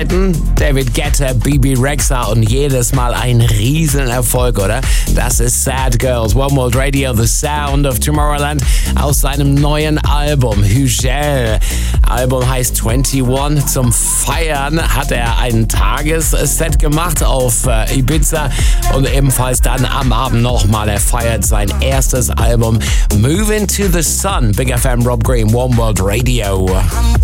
David Guetta, Bebe Rexha und jedes Mal ein Riesenerfolg, oder? Das ist Sad Girls, One World Radio, The Sound of Tomorrowland aus seinem neuen Album Hügel. Album heißt 21. Zum Feiern hat er ein Tagesset gemacht auf Ibiza und ebenfalls dann am Abend nochmal. Er feiert sein erstes Album Moving to the Sun. Big FM, Rob Green, One World Radio.